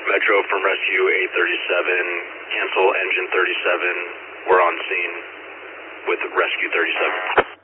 Metro from Rescue 837, cancel engine 37. We're on scene with Rescue 37.